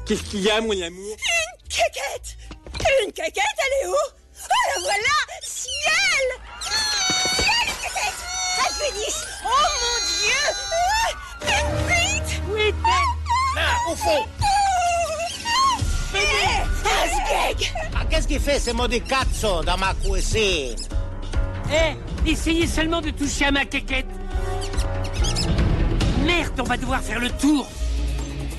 Qu'est-ce qu'il y a, mon amour? Une quéquette! Une quéquette, elle est où? Oh, la voilà! Ciel! Ciel, une quéquette! Ça fait 10! Oh, mon Dieu! Une bite! Oui, Là, au fond. Asgeg! Ah, qu'est-ce qu'il fait, ce maudit cazzo, dans ma cuisine? Essayez seulement de toucher à ma quéquette. Merde, on va devoir faire le tour.